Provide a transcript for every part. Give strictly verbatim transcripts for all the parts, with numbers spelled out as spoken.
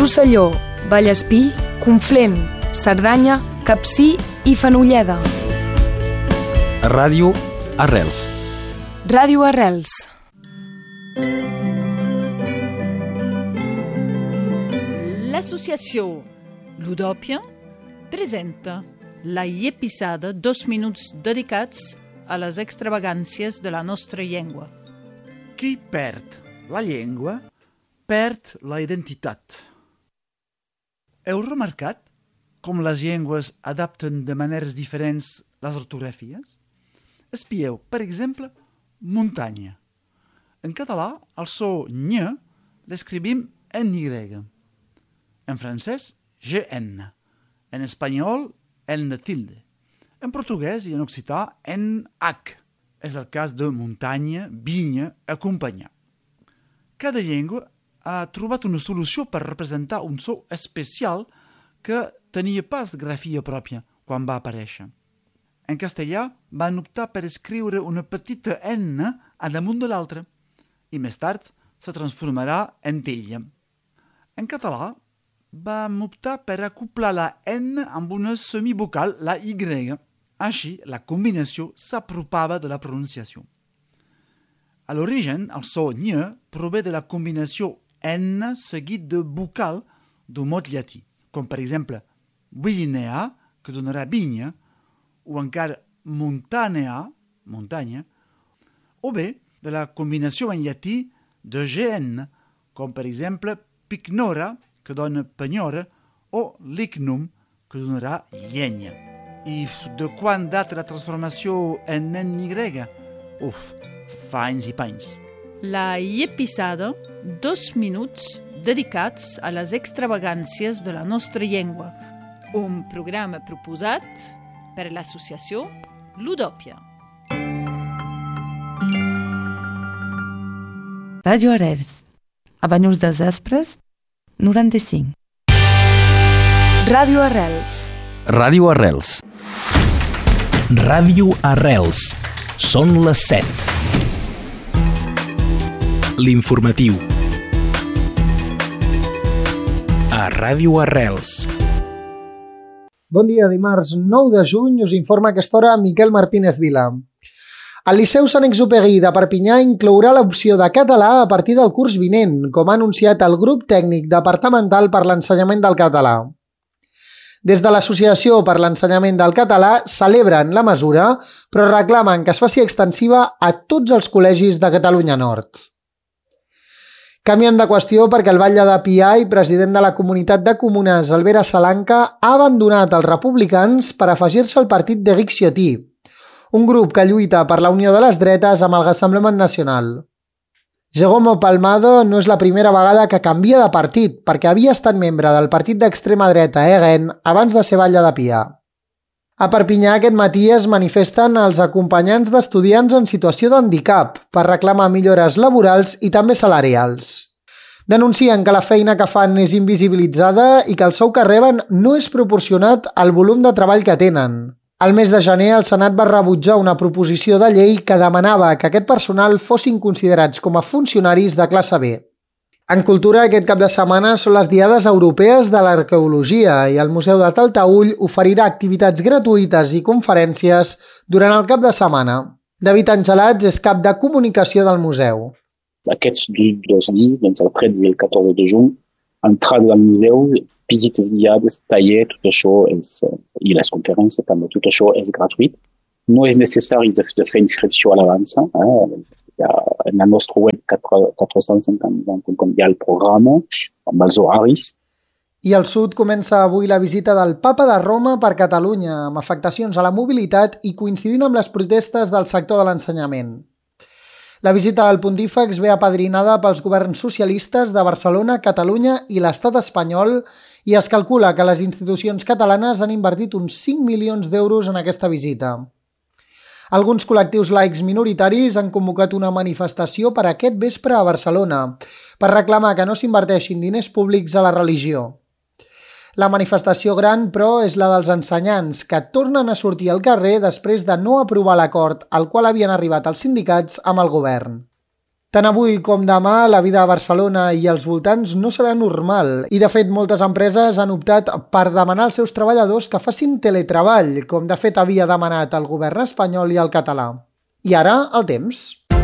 Rosselló, Vallespí, Conflent, Cerdanya, Capcir i Fenolleda. Ràdio Arrels. Ràdio Arrels. L'associació Ludòpia presenta la episada dos minuts dedicats a les extravagàncies de la nostra llengua. Qui perd la llengua, perd la identitat. Heu remarcat com les llengües adapten de maneres diferents les ortografies? Espieu, per exemple, muntanya. En català, el so ñ l'escrivim en Y. En francès, ge ene. En espanyol, ene tilde. En portuguès i en occità, en hac. És el cas de muntanya, vinya, acompanyar. Cada llengua ha trobat una solució per representar un so especial que tenia pas grafia pròpia quan va aparèixer. En castellà van optar per escriure una petita ena a damunt de l'altra i més tard se transformarà en tella. En català vam optar per acoplar la ena amb una semivocal, la Y. Així, la combinació s'apropava de la pronunciació. A l'origen, el so ñ prové de la combinació ena seguit de vocal d'un mot llatí, com per exemple vinea, que donarà vinya, o encara montanea, muntanya, o bé de la combinació en llatí de gen, com per exemple picnora, que dona penyora, o lignum, que donarà llenya. I de quan data la transformació en N Y? Uf, fa anys i panys. La episada, dos minuts dedicats a les extravagàncies de la nostra llengua. Un programa proposat per l'associació Ludòpia. Ràdio Arrels, a Banyuls dels Aspres, noranta-cinc. Ràdio Arrels. Ràdio Arrels. Ràdio Arrels. Són les set. L'informatiu. A Ràdio Arrels. Bon dia, dimarts nou de juny us informa a aquesta hora Miquel Martínez Vila. El Liceu Sant Exupéry de Perpinyà inclourà l'opció de català a partir del curs vinent, com ha anunciat el grup tècnic departamental per l'ensenyament del català. Des de l'Associació per l'Ensenyament del Català celebren la mesura, però reclamen que es faci extensiva a tots els col·legis de Catalunya Nord. Canviem de qüestió perquè el batlle de Pià i president de la Comunitat de Comunes, Albera Salanca, ha abandonat els republicans per afegir-se al partit d'Eric Ciotti, un grup que lluita per la unió de les dretes amb el Rassemblement Nacional. Jérôme Palmado no és la primera vegada que canvia de partit, perquè havia estat membre del partit d'extrema dreta Egen abans de ser batlle de Pià. A Perpinyà aquest matí es manifesten els acompanyants d'estudiants en situació d'handicap per reclamar millores laborals i també salarials. Denuncien que la feina que fan és invisibilitzada i que el sou que reben no és proporcionat al volum de treball que tenen. Al mes de gener, el Senat va rebutjar una proposició de llei que demanava que aquest personal fossin considerats com a funcionaris de classe B. En cultura, aquest cap de setmana són les Diades Europees de l'Arqueologia i el Museu de Talteüll oferirà activitats gratuïtes i conferències durant el cap de setmana. David Angelats és cap de comunicació del museu. Aquests dos dies, doncs el tretze i el catorze de juny, entrada al museu, visites guiades, taller, tot això és, i les conferències també, tot això és gratuït. No és necessari de, de fer inscripció a l'avança. Eh? Hi ha, en el nostre web quatre-cents cinquanta hi ha el programa amb els horaris. I al sud comença avui la visita del Papa de Roma per Catalunya, amb afectacions a la mobilitat i coincidint amb les protestes del sector de l'ensenyament. La visita del pontífex ve apadrinada pels governs socialistes de Barcelona, Catalunya i l'estat espanyol i es calcula que les institucions catalanes han invertit uns cinc milions d'euros en aquesta visita. Alguns col·lectius laics minoritaris han convocat una manifestació per aquest vespre a Barcelona per reclamar que no s'inverteixin diners públics a la religió. La manifestació gran, però, és la dels ensenyants, que tornen a sortir al carrer després de no aprovar l'acord al qual havien arribat els sindicats amb el govern. Tant avui com demà, la vida a Barcelona i als voltants no serà normal i, de fet, moltes empreses han optat per demanar als seus treballadors que facin teletreball, com de fet havia demanat el govern espanyol i el català. I ara, el temps.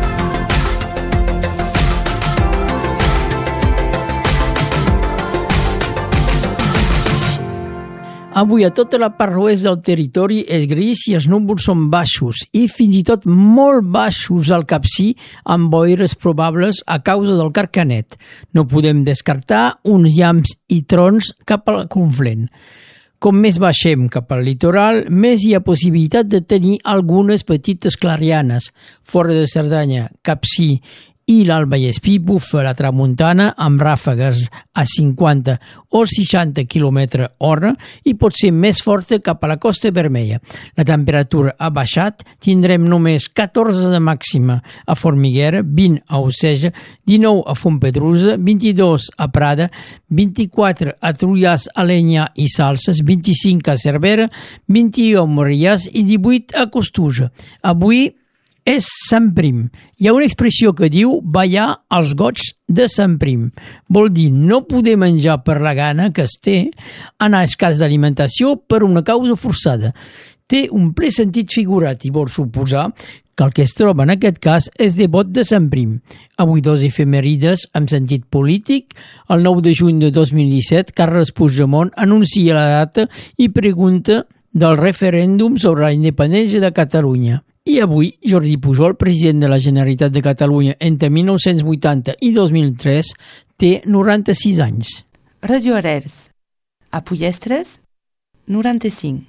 Avui a tota la part oest del territori és gris i els núvols són baixos i fins i tot molt baixos al Capcir amb boires probables a causa del Carcanet. No podem descartar uns llamps i trons cap al Conflent. Com més baixem cap al litoral, més hi ha possibilitat de tenir algunes petites clarianes. Fora de Cerdanya, Capcir i l'Alt Vallespir bufa la tramuntana amb ràfegues a cinquanta o seixanta quilòmetres hora i pot ser més forta cap a la Costa Vermella. La temperatura ha baixat, tindrem només catorze de màxima a Formiguera, vint a Oceja, dinou a Fontpedrusa, vint-i-dos a Prada, vint-i-quatre a Trullars, Alenyà i Salses, vint-i-cinc a Cervera, vint-i-u a Morellàs i divuit a Costuja. Avui és Sant Prim. Hi ha una expressió que diu ballar als gots de Sant Prim. Vol dir no poder menjar per la gana que es té, anar escàs d'alimentació per una causa forçada. Té un ple sentit figurat i vol suposar que el que es troba en aquest cas és devot de Sant Prim. Avui dos efemèrides amb sentit polític. El nou de juny de dos mil disset, Carles Puigdemont anuncia la data i pregunta del referèndum sobre la independència de Catalunya. I avui, Jordi Pujol, president de la Generalitat de Catalunya entre mil nou-cents vuitanta i dos mil tres, té noranta-sis anys. Radio Arrels. A Pollestres, noranta-cinc.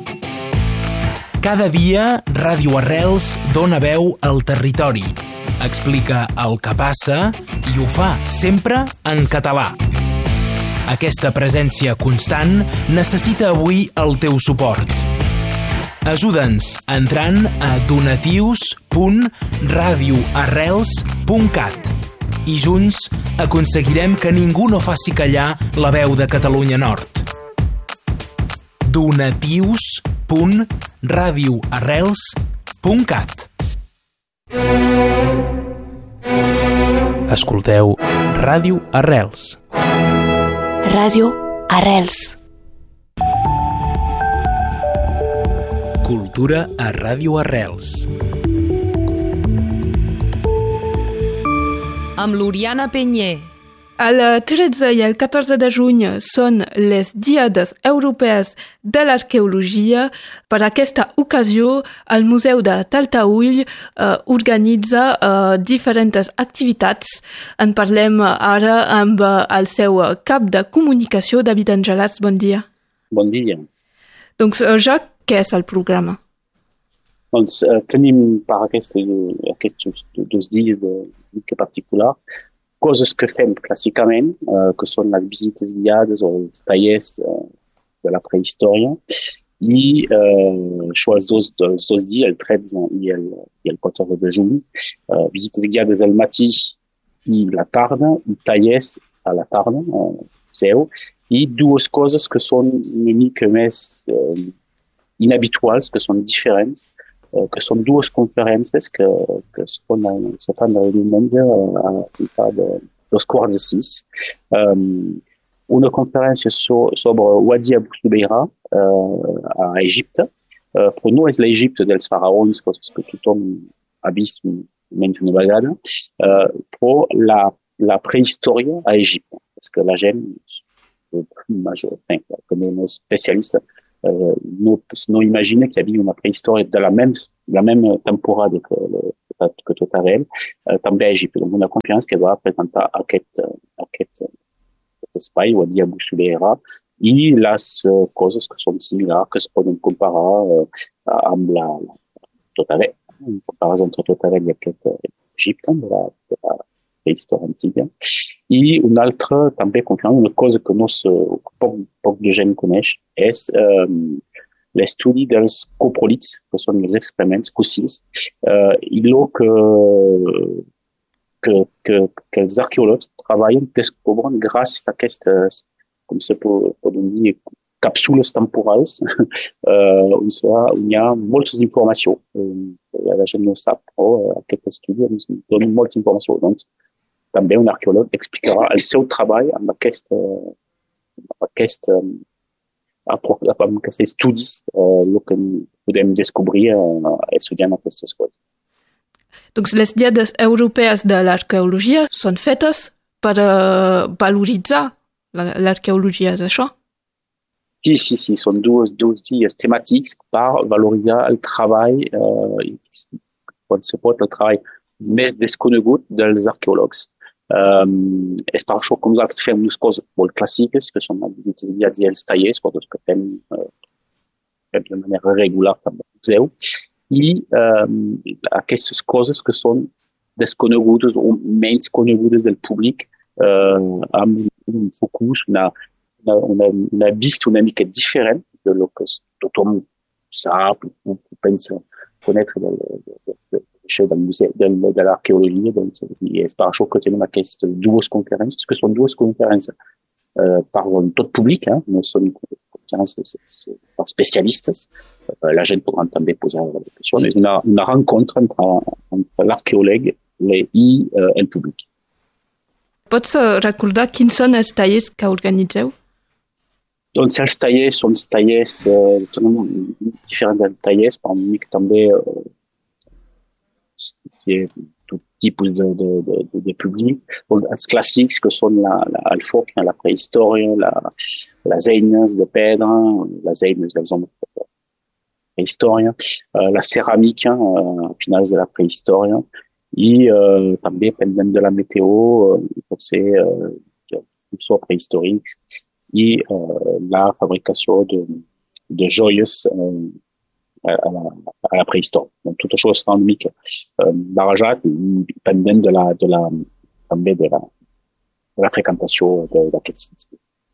Cada dia, Ràdio Arrels dona veu al territori. Explica el que passa i ho fa sempre en català. Aquesta presència constant necessita avui el teu suport. Ajuda'ns entrant a donatius punt radio arrels punt cat i junts aconseguirem que ningú no faci callar la veu de Catalunya Nord. donatius punt radio arrels punt cat. Escolteu Ràdio Arrels. Ràdio Arrels. Cultura a Ràdio Arrels. Amb l'Oriana Penyer. El tretze i el catorze de juny són les Diades Europees de l'Arqueologia. Per aquesta ocasió, el Museu de Talteüll eh, organitza eh, diferents activitats. En parlem ara amb el seu cap de comunicació, David Angelàs. Bon dia. Bon dia. Doncs, Jacques, què és el programa? Doncs uh, tenim per aquests, aquests dos dies de mica particular coses que fem clàssicament, uh, que són les visites guiades o els tallers uh, de la prehistòria i uh, això els dos, els dos dies, el tretze i el, i el catorze de juny, uh, visites guiades al matí i la tarda i tallers a la tarda, uh, seu, i dues coses que són una mica més uh, inhabituals, que són diferents, eh, que són dues conferències que, que es fan, se fan el diumenge a, a de, dos quarts de sis. Um, una conferència so, sobre Wadi Abu Zubeira uh, a Egipte, uh, però no és l'Egipte dels faraons, coses que tothom ha vist menys una vegada, uh, però la, la prehistòria a Egipte, perquè la gent, major, que no és especialista, Uh, no, no imagina que hi havia una prehistòria de la même, la même temporada que, que tot arreu, uh, també a Egipte. Donc una conferència que va presentar aquest, uh, aquest, uh, aquest espai, Wadi Abu Zubeira, i les uh, coses que són similars, que es poden comparar uh, amb la, la tot arreu, en comparació entre tot arreu i aquest uh, Egipte, de la, de la prehistòria antiga. I una altra també conferència, una cosa que no se, poc, poc de gent coneix, és um, l'estudi dels coprolits, que són els excrements fòssils, uh, i el que, que, que, que els arqueòlegs treballen, descobren gràcies a aquestes, com se pot, poden dir, capsules temporals uh, on, serà, on hi ha moltes informacions. Uh, la gent no ho sap, però uh, aquest estudi ens dona moltes informacions. Doncs, també un arqueòleg explicarà el seu treball amb aquest, uh, amb aquest, um, amb aquests estudis, uh, el que podem descobrir uh, estudiant aquestes coses. Donc, les diades europees de l'arqueologia són fetes per uh, valoritzar l'arqueologia, és això? Sí, sí, sí, són dos, dos dies temàtics per valoritzar el treball, eh, quan se pot, el treball més desconegut dels arqueòlegs. Um, és per això que nosaltres fem unes coses molt clàssiques, que són les visites guiades i els tallers, coses que fem, uh, fem de manera regular al museu, i um, aquestes coses que són desconegudes o menys conegudes del públic, uh, amb un focus, una, una, una vista una mica diferent de lo que tothom sap o pensa conèixer del, del, del, del museu, del, de l'arqueologia. Doncs, i és per això que tenim aquestes dues conferències, que són dues conferències uh, per tot públic, eh? No són conferències per especialistes. Uh, la gent podrà també posar la qüestió. És una, una rencontre entre, entre l'arqueòleg i uh, el públic. Pots recordar quins són els tallers que organitzeu? Doncs els tallers són tallers, uh, diferents dels tallers, per mi també uh, hi ha tot tipus de, de, de, de, de públic. Donc, els clàssics que són la, la, el foc, la prehistòria, la, les eines de pedra, les eines dels homes de la prehistòria, uh, la ceràmica uh, a finals de la prehistòria, i uh, també, pendent de la meteo, uh, pot ser uh, usos prehistòrics i uh, la fabricació de, de joies uh, a, la, a la prehistòria. Donc, tot això està una mica uh, barrejat, pendent de la, de la, també de la, de la freqüentació d'aquests sits.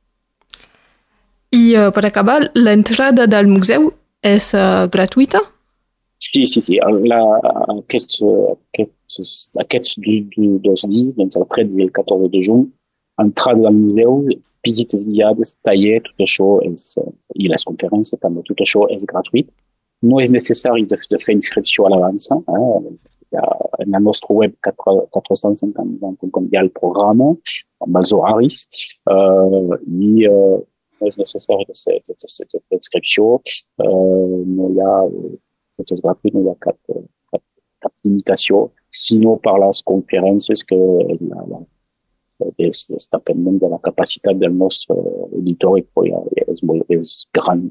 I uh, per acabar, l'entrada del museu és uh, gratuïta? Sí, sí, sí. La, aquests, aquests, aquests dos dies, doncs el tretze i el catorze de juny, entrada al museu, visites guiades, taller, tot això és, i les conferències també, tot això és gratuït. No és necessari de, de fer inscripció a l'avança. Eh? Hi ha, en el nostre web quatre-cents cinquanta hi ha el programa amb els horaris uh, i uh, no és necessari de fer inscripció. Uh, no hi ha tot és gratuït, no hi ha cap, cap, cap limitació, sinó per les conferències que la, la, és, està pendent de la capacitat del nostre auditori, però és, molt, és gran.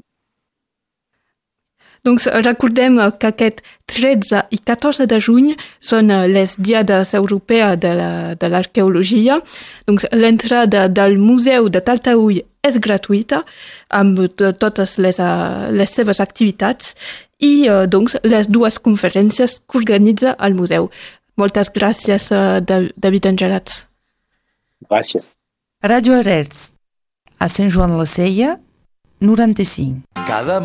Doncs recordem que aquest tretze i catorze de juny són les diades europees de l'arqueologia. Doncs l'entrada del Museu de Taltaüll és gratuïta, amb totes les, les seves activitats, i uh, doncs, les dues conferències que organitza el museu. Moltes gràcies, uh, David Angelats. Gràcies. Ràdio Arrels, a Sant Joan la Sella, noranta-cinc. Cada